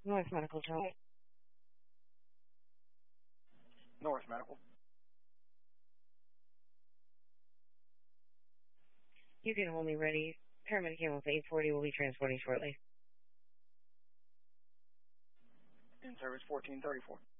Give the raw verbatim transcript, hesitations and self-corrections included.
North Medical Tone. North Medical. You can hold me ready. Paramedic ambulance eight forty will be transporting shortly. In service fourteen thirty-four.